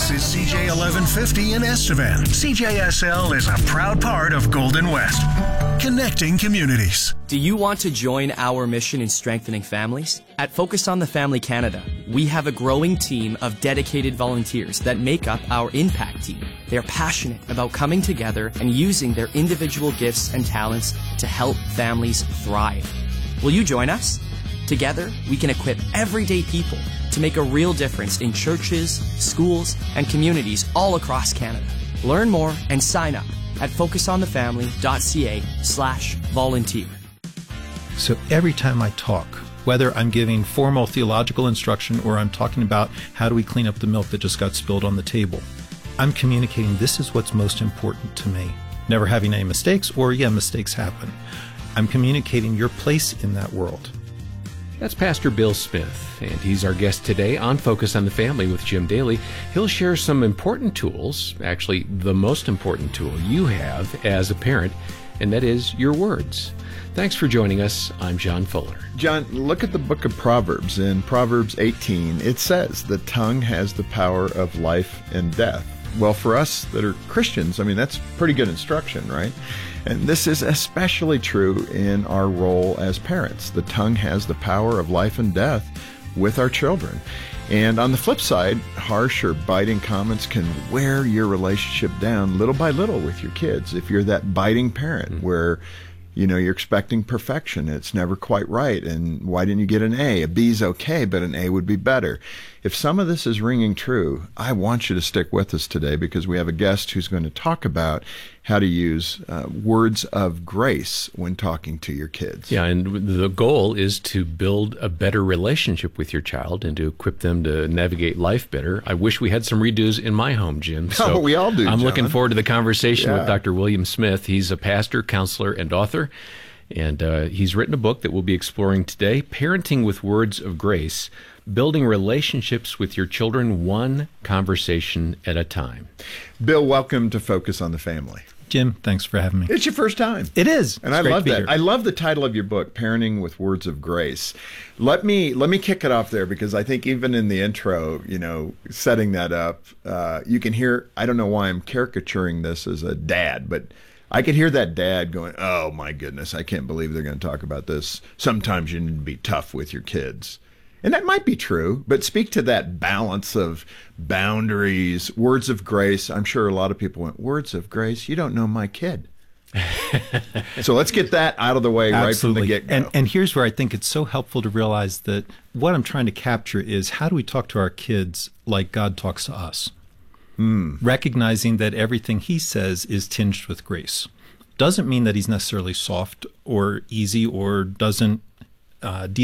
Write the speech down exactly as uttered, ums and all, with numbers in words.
This is C J eleven fifty in Estevan. C J S L is a proud part of Golden West, connecting communities. Do you want to join our mission in strengthening families? At Focus on the Family Canada, we have a growing team of dedicated volunteers that make up our impact team. They're passionate about coming together and using their individual gifts and talents to help families thrive. Will you join us? Together, we can equip everyday people to make a real difference in churches, schools, and communities all across Canada. Learn more and sign up at focusonthefamily.ca slash volunteer. So every time I talk, whether I'm giving formal theological instruction or I'm talking about how do we clean up the milk that just got spilled on the table, I'm communicating this is what's most important to me. Never having any mistakes, or yeah, mistakes happen. I'm communicating your place in that world. That's Pastor Bill Smith, and he's our guest today on Focus on the Family with Jim Daly. He'll share some important tools, actually the most important tool you have as a parent, and that is your words. Thanks for joining us. I'm John Fuller. John, look at the book of Proverbs. In Proverbs eighteen, it says, the tongue has the power of life and death. Well, for us that are Christians, I mean, that's pretty good instruction, right? And this is especially true in our role as parents. The tongue has the power of life and death with our children. And on the flip side, harsh or biting comments can wear your relationship down little by little with your kids. If you're that biting parent mm-hmm. where, you know, you're expecting perfection, it's never quite right, and why didn't you get an A? A B's okay, but an A would be better. If some of this is ringing true, I want you to stick with us today because we have a guest who's going to talk about how to use uh, words of grace when talking to your kids. Yeah, and the goal is to build a better relationship with your child and to equip them to navigate life better. I wish we had some redos in my home, Jim. So oh, we all do, I'm John. looking forward to the conversation yeah. with Doctor William Smith. He's a pastor, counselor, and author, and uh, he's written a book that we'll be exploring today, Parenting with Words of Grace, Building Relationships with Your Children One Conversation at a Time. Bill, welcome to Focus on the Family. Jim, thanks for having me. It's your first time. It is. And it's I love that. Here. I love the title of your book, Parenting with Words of Grace. Let me let me kick it off there because I think even in the intro, you know, setting that up, uh, you can hear, I don't know why I'm caricaturing this as a dad, but I could hear that dad going, oh my goodness, I can't believe they're going to talk about this. Sometimes you need to be tough with your kids. And that might be true, but speak to that balance of boundaries, words of grace. I'm sure a lot of people went, words of grace? You don't know my kid. So let's get that out of the way Absolutely. right from the get-go. And, and here's where I think it's so helpful to realize that what I'm trying to capture is how do we talk to our kids like God talks to us? Mm. Recognizing that everything he says is tinged with grace. Doesn't mean that he's necessarily soft or easy or doesn't uh, deal